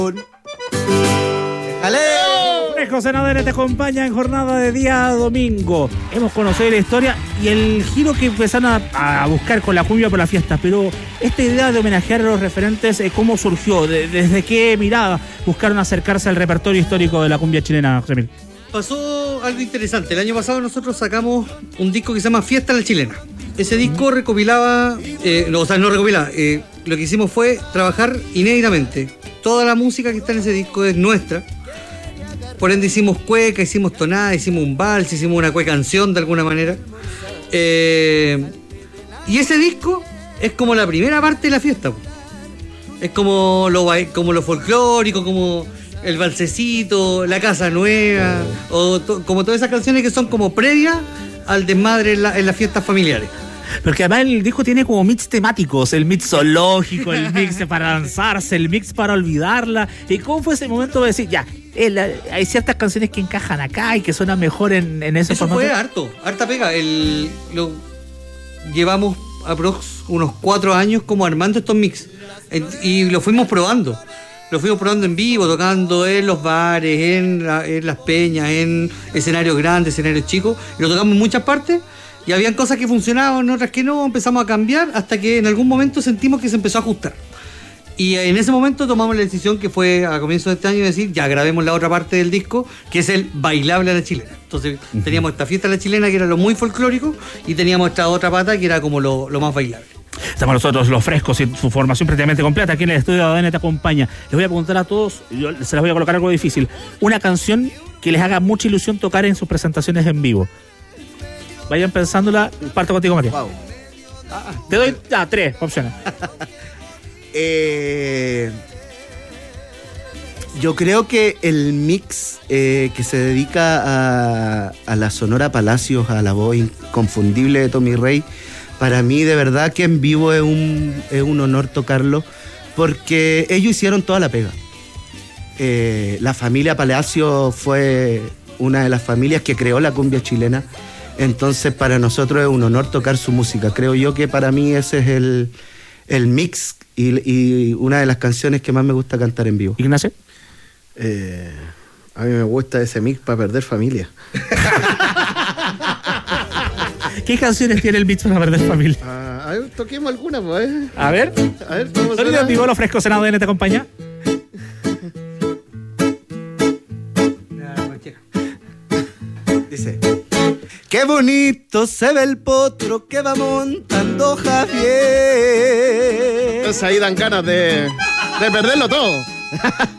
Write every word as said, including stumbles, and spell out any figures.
José Nader te acompaña en jornada de día domingo. Hemos conocido la historia y el giro que empezaron a, a buscar con la cumbia por la fiesta, pero esta idea de homenajear a los referentes, ¿cómo surgió? ¿De, ¿Desde qué mirada buscaron acercarse al repertorio histórico de la cumbia chilena, José Emil? Pasó algo interesante. El año pasado nosotros sacamos un disco que se llama Fiesta a la Chilena. Ese disco recopilaba, eh, no, o sea, no recopilaba, eh, lo que hicimos fue trabajar inéditamente. Toda la música que está en ese disco es nuestra. Por ende hicimos cueca, hicimos tonada, hicimos un vals, hicimos una cueca canción de alguna manera. Eh, y ese disco es como la primera parte de la fiesta. Es como lo, como lo folclórico, como el valsecito, la casa nueva, o to, como todas esas canciones que son como previas al desmadre en, la, en las fiestas familiares. Porque además el disco tiene como mix temáticos, el mix zoológico, el mix para lanzarse, el mix para olvidarla. ¿Y cómo fue ese momento de decir, ya, el, hay ciertas canciones que encajan acá y que suenan mejor en, en ese Eso formato? fue harto, harta pega. El, lo, llevamos aprox unos cuatro años como armando estos mix y lo fuimos probando. Lo fuimos probando en vivo, tocando en los bares, en, la, en las peñas, en escenarios grandes, escenarios chicos. Y lo tocamos en muchas partes. Y habían cosas que funcionaban, otras que no, empezamos a cambiar hasta que en algún momento sentimos que se empezó a ajustar. Y en ese momento tomamos la decisión, que fue a comienzos de este año, de decir, ya grabemos la otra parte del disco, que es el bailable a la chilena. Entonces uh-huh. teníamos esta fiesta a la chilena, que era lo muy folclórico, y teníamos esta otra pata, que era como lo, lo más bailable. Estamos nosotros, Los Frescos, y su formación prácticamente completa. Aquí en el estudio de A D N te acompaña. Les voy a preguntar a todos, yo se les voy a colocar algo difícil, una canción que les haga mucha ilusión tocar en sus presentaciones en vivo. Vayan pensándola. Parto contigo, Matías. Wow. Ah, Te doy ah, tres opciones. eh, yo creo que el mix eh, que se dedica a, a la Sonora Palacios, a la voz inconfundible de Tommy Rey, para mí de verdad que en vivo es un, es un honor tocarlo, porque ellos hicieron toda la pega. Eh, la familia Palacios fue una de las familias que creó la cumbia chilena. Entonces para nosotros es un honor tocar su música. Creo yo que para mí ese es el, el mix y, y una de las canciones que más me gusta cantar en vivo. Ignacio. Eh, a mí me gusta ese mix para perder familia. ¿Qué canciones tiene el mix para perder familia? Ah, a ver, toquemos alguna, pues. ¿eh? A ver. A ver, ¿cómo suena? En vivo, Los Frescos en A D N te acompaña. Dice: qué bonito se ve el potro que va montando Javier. Entonces ahí dan ganas de, de perderlo todo.